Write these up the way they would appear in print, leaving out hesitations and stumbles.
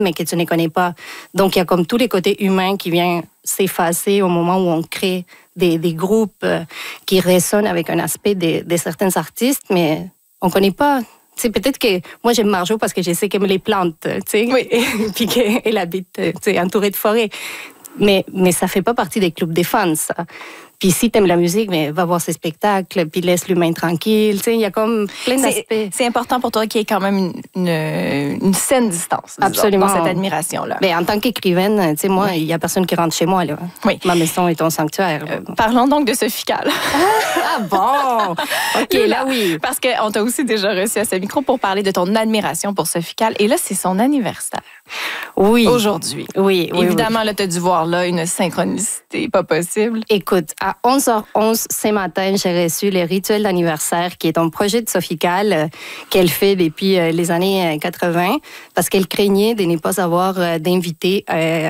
mais que tu ne connais pas. Donc, il y a comme tous les côtés humains qui viennent s'effacer au moment où on crée des groupes qui résonnent avec un aspect de certains artistes, mais on ne connaît pas. C'est peut-être que moi, j'aime Marjo parce que je sais qu'elle aime les plantes, tu sais, oui. Puis qu'elle habite entourée de forêts. Mais ça ne fait pas partie des clubs des fans, ça. Puis si t'aimes la musique, mais va voir ses spectacles, puis laisse l'humain tranquille. Tu sais, il y a comme plein d'aspects. C'est important pour toi qu'il y ait quand même une saine distance, disons, absolument, dans cette admiration-là. Mais en tant qu'écrivaine, tu sais, moi, il y a personne qui rentre chez moi, là. Oui. Ma maison est ton sanctuaire. Parlons donc de Sophie Calle. Ah bon? OK, là oui. Parce qu'on t'a aussi déjà reçu à ce micro pour parler de ton admiration pour Sophie Calle. Et là, c'est son anniversaire. Oui. Aujourd'hui. Oui. Évidemment, là, tu as dû voir là une synchronicité pas possible. Écoute, à 11h11 ce matin, j'ai reçu le rituel d'anniversaire, qui est un projet de Sophie Calle qu'elle fait depuis les années 80, parce qu'elle craignait de ne pas avoir d'invités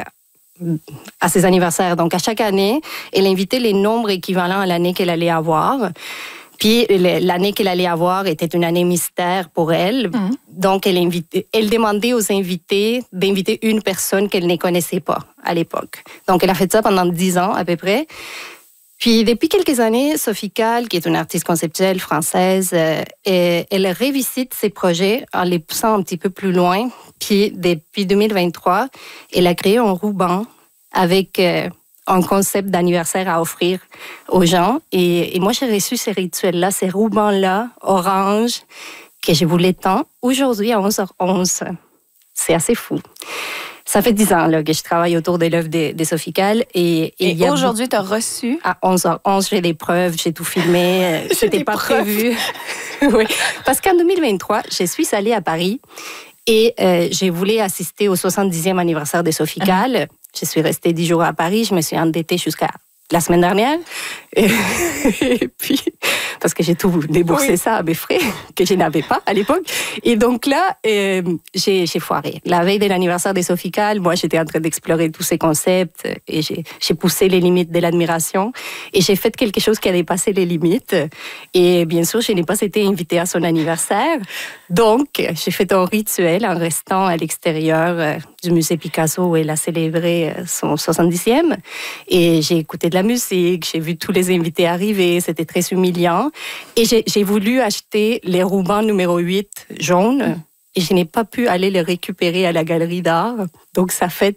à ses anniversaires. Donc, à chaque année, elle invitait les nombres équivalents à l'année qu'elle allait avoir. Puis l'année qu'elle allait avoir était une année mystère pour elle. Mmh. Donc, elle demandait aux invités d'inviter une personne qu'elle ne connaissait pas à l'époque. Donc, elle a fait ça pendant 10 ans à peu près. Puis, depuis quelques années, Sophie Calle, qui est une artiste conceptuelle française, elle revisite ses projets en les poussant un petit peu plus loin. Puis, depuis 2023, elle a créé un ruban avec un concept d'anniversaire à offrir aux gens. Et moi, j'ai reçu ces rituels-là, ces rubans-là, orange, que je voulais tant, aujourd'hui à 11h11. C'est assez fou. Ça fait 10 ans là, que je travaille autour de l'œuvre de Sophie Calle. Et aujourd'hui, tu as reçu? À 11h11, j'ai des preuves, j'ai tout filmé. C'était pas prévu. Oui. Parce qu'en 2023, je suis allée à Paris et j'ai voulu assister au 70e anniversaire de Sophie Calle. Je suis restée 10 jours à Paris. Je me suis endettée jusqu'à la semaine dernière. Et puis, parce que j'ai tout déboursé ça à mes frais, que je n'avais pas à l'époque. Et donc là, j'ai foiré. La veille de l'anniversaire de Sophie Calle, moi, j'étais en train d'explorer tous ces concepts et j'ai poussé les limites de l'admiration. Et j'ai fait quelque chose qui a dépassé les limites. Et bien sûr, je n'ai pas été invitée à son anniversaire. Donc, j'ai fait un rituel en restant à l'extérieur du musée Picasso où elle a célébré son 70e. Et j'ai écouté de la musique, j'ai vu tous les invités arriver, c'était très humiliant. Et j'ai voulu acheter les rubans numéro 8 jaunes et je n'ai pas pu aller les récupérer à la galerie d'art. Donc, ça fait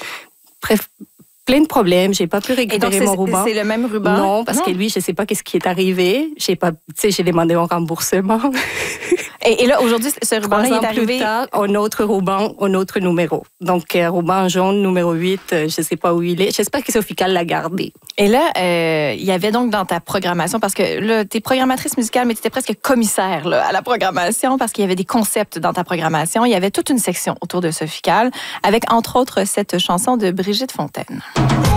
plein de problèmes. J'ai pas pu récupérer mon ruban. C'est le même ruban? Non, parce que lui, je sais pas qu'est-ce qui est arrivé. J'ai demandé un remboursement. Et là, aujourd'hui, ce ruban-là est arrivé... plus tard, un autre ruban, un autre numéro. Donc, ruban jaune numéro 8, je sais pas où il est. J'espère que Sophie Calle l'a gardé. Et là, il y avait donc dans ta programmation, parce que là, tu es programmatrice musicale, mais tu étais presque commissaire là, à la programmation, parce qu'il y avait des concepts dans ta programmation. Il y avait toute une section autour de Sophie Calle, avec entre autres cette chanson de Brigitte Fontaine.